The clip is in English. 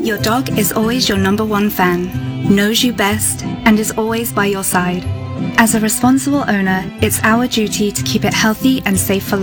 Your dog is always your number one fan, knows you best, and is always by your side. As a responsible owner, it's our duty to keep it healthy and safe for life.